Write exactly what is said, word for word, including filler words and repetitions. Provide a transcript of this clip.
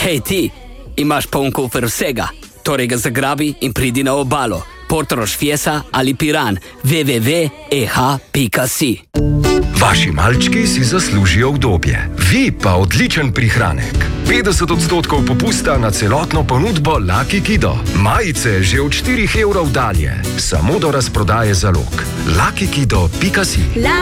Hej ti, imaš poln kufer vsega, torej ga zagrabi in pridi na obalo. Portorož, Fiesa ali Piran, w w w pika e h pika si. Vaši malčki si zaslužijo udobje, vi pa odličen prihranek. petdeset odstotkov popusta na celotno ponudbo Lucky Kido. Majice že od štirih evrov dalje, samo do razprodaje zalog. lucky kido pika si.